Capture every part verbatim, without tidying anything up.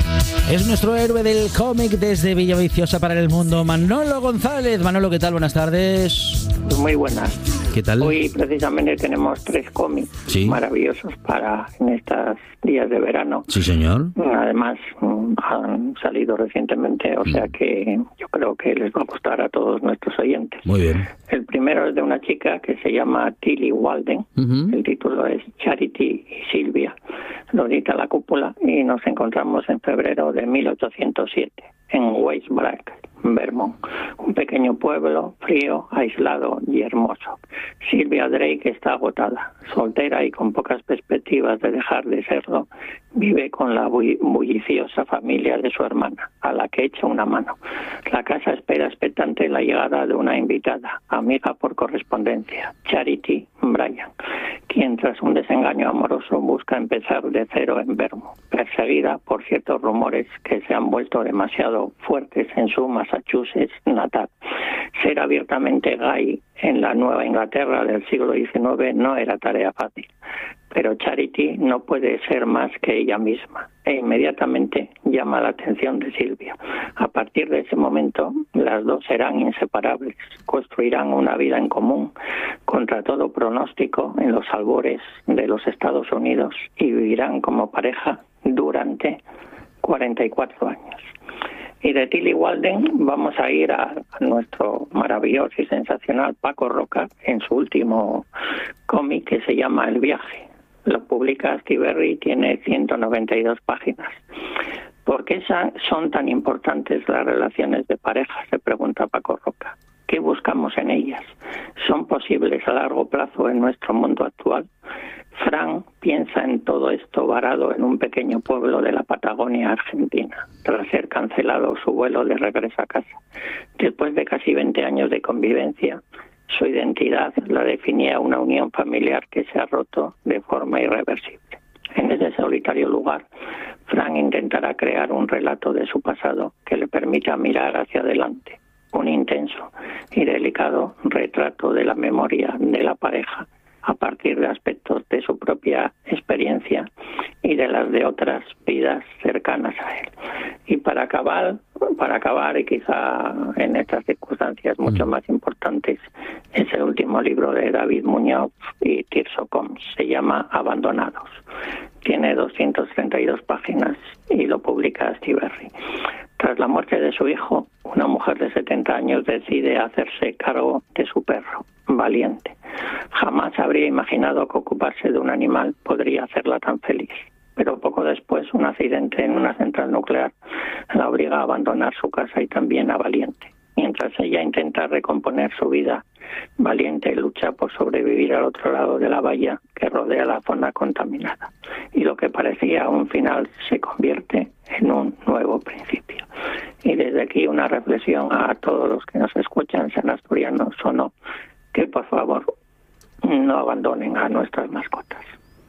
Es nuestro héroe del cómic desde Villaviciosa para el mundo, Manolo González. Manolo, ¿qué tal? Buenas tardes. Muy buenas. ¿Qué tal? Hoy precisamente tenemos tres cómics ¿Sí? maravillosos para en estos días de verano. Sí, señor. Además, han salido recientemente, o sea que yo creo que les va a gustar a todos nuestros oyentes. Muy bien. El primero es de una chica que se llama Tilly Walden. Uh-huh. El título es Charity y Silvia. Lo edita La Cúpula y nos encontramos en febrero de mil ochocientos siete en Weisbach, Vermont, un pequeño pueblo frío, aislado y hermoso. Silvia Drake está agotada, soltera y con pocas perspectivas de dejar de serlo. Vive con la bulliciosa familia de su hermana, a la que echa una mano. La casa espera expectante la llegada de una invitada, amiga por correspondencia, Charity Bryan, quien tras un desengaño amoroso busca empezar de cero en Vermont, perseguida por ciertos rumores que se han vuelto demasiado fuertes en su Massachusetts natal. Ser abiertamente gay en la Nueva Inglaterra del siglo diecinueve no era tarea fácil, pero Charity no puede ser más que ella misma e inmediatamente llama la atención de Silvia. A partir de ese momento, las dos serán inseparables, construirán una vida en común contra todo pronóstico en los albores de los Estados Unidos y vivirán como pareja durante cuarenta y cuatro años. Y de Tilly Walden vamos a ir a, a nuestro maravilloso y sensacional Paco Roca en su último cómic que se llama El viaje. Lo publica Astiberri y tiene ciento noventa y dos páginas. ¿Por qué son tan importantes las relaciones de pareja?, se pregunta Paco Roca. ¿Qué buscamos en ellas? ¿Son posibles a largo plazo en nuestro mundo actual? Fran piensa en todo esto varado en un pequeño pueblo de la Patagonia Argentina, tras ser cancelado su vuelo de regreso a casa. Después de casi veinte años de convivencia, su identidad la definía una unión familiar que se ha roto de forma irreversible. En ese solitario lugar, Fran intentará crear un relato de su pasado que le permita mirar hacia adelante, un intenso y delicado retrato de la memoria de la pareja a partir de aspectos de su propia experiencia y de las de otras vidas cercanas a él. Y para acabar, para acabar y quizá en estas circunstancias mucho más importantes, es el último libro de David Muñoz y Tirso Combs, se llama Abandonados. Tiene doscientas treinta y dos páginas y lo publica Astiberri. Tras la muerte de su hijo, una mujer de setenta años decide hacerse cargo de su perro, Valiente. Jamás habría imaginado que ocuparse de un animal podría hacerla tan feliz. Pero poco después, un accidente en una central nuclear la obliga a abandonar su casa y también a Valiente. Mientras ella intenta recomponer su vida, Valiente lucha por sobrevivir al otro lado de la valla que rodea la zona contaminada. Y lo que parecía un final se convierte en un nuevo principio. Y desde aquí una reflexión a todos los que nos escuchan, sean asturianos o no, que por favor no abandonen a nuestras mascotas.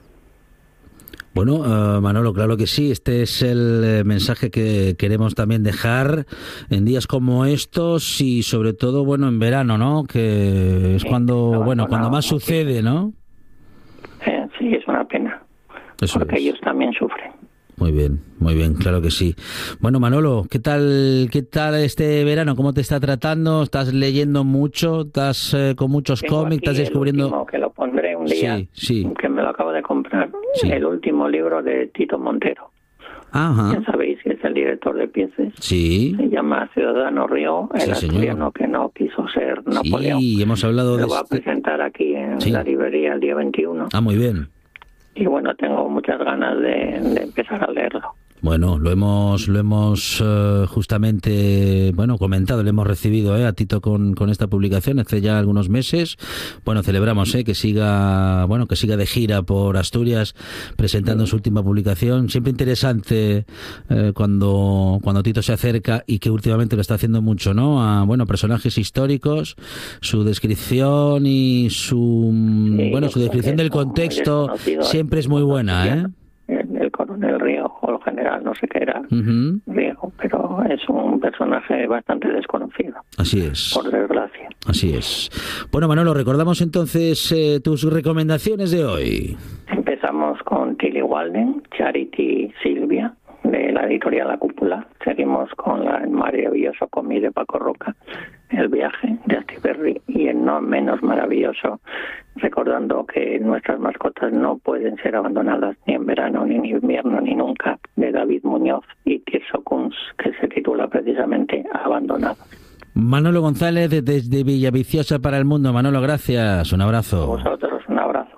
Bueno, uh, Manolo, claro que sí. Este es el eh, mensaje que queremos también dejar en días como estos y sobre todo, bueno, en verano, ¿no? Que es sí, cuando, bueno, cuando más sucede, ¿no? Eh, sí, es una pena. Eso porque es. Ellos también sufren. Muy bien, muy bien, claro que sí. Bueno, Manolo, ¿qué tal, qué tal este verano? ¿Cómo te está tratando? ¿Estás leyendo mucho? ¿Estás eh, con muchos cómics? ¿Estás descubriendo? El último, que lo pondré un día, sí, sí. que me lo acabo de comprar, sí. El último libro de Tito Montero. Ajá. Ya sabéis que es el director de Pieces. Sí. Se llama Ciudadano Río, el sí, asturiano que no quiso ser Napoleón. Sí, hemos hablado de lo voy a presentar aquí en sí. la librería el día veintiuno. Ah, muy bien. Y bueno, tengo muchas ganas de, de empezar a leerlo. Bueno, lo hemos lo hemos uh, justamente, bueno, comentado, le hemos recibido eh, a Tito con, con esta publicación hace ya algunos meses. Bueno, celebramos eh, que siga, bueno, que siga de gira por Asturias presentando su última publicación. Siempre interesante eh, cuando cuando Tito se acerca y que últimamente lo está haciendo mucho, ¿no? A bueno, personajes históricos, su descripción y su sí, bueno, su descripción del contexto siempre es muy buena, ¿eh? El coronel Riego o el general, no sé qué era, uh-huh. Riego, pero es un personaje bastante desconocido. Así es. Por desgracia. Así es. Bueno, Manolo, recordamos entonces eh, tus recomendaciones de hoy. Empezamos con Tilly Walden, Charity Silvia, de la editorial La Cúpula. Seguimos con la, el maravilloso cómic de Paco Roca, El viaje de Astiberri, y el no menos maravilloso, recordando que nuestras mascotas no pueden ser abandonadas ni en verano, ni en invierno, ni nunca, de David Muñoz y Tirso Kunz, que se titula precisamente Abandonados. Manolo González desde Villaviciosa para el mundo. Manolo, gracias. Un abrazo. A vosotros, un abrazo.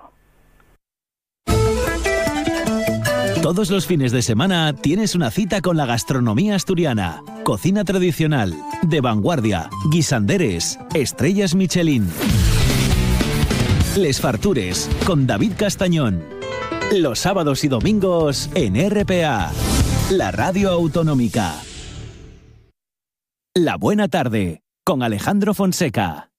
Todos los fines de semana tienes una cita con la gastronomía asturiana. Cocina tradicional, de vanguardia, guisanderes, estrellas Michelin. Les Fartures, con David Castañón. Los sábados y domingos en R P A, la radio autonómica. La Buena Tarde, con Alejandro Fonseca.